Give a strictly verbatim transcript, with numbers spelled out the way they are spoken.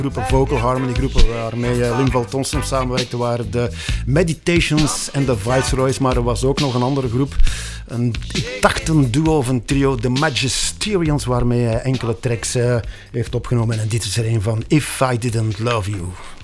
groepen, vocal harmony groepen waarmee uh, Linval Thompson samenwerkte, waren de Meditations en de Viceroys, maar er was ook nog een andere groep, een, ik dacht een duo of een trio, de Magisterians, waarmee hij enkele tracks uh, heeft opgenomen en dit is er een van If I Didn't Love You.